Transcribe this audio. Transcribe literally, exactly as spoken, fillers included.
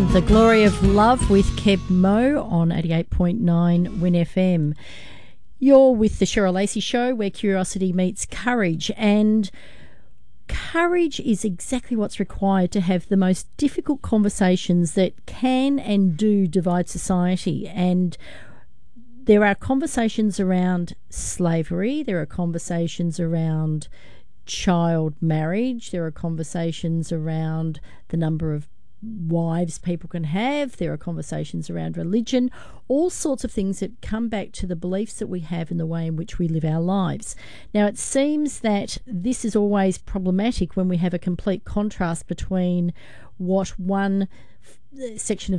The Glory of Love with Keb Mo on eighty-eight point nine Win F M. You're with the Cheryl Lacey Show, where curiosity meets courage, and courage is exactly what's required to have the most difficult conversations that can and do divide society. And there are conversations around slavery, there are conversations around child marriage, there are conversations around the number of wives people can have, there are conversations around religion, all sorts of things that come back to the beliefs that we have in the way in which we live our lives. Now, it seems that this is always problematic when we have a complete contrast between what one section of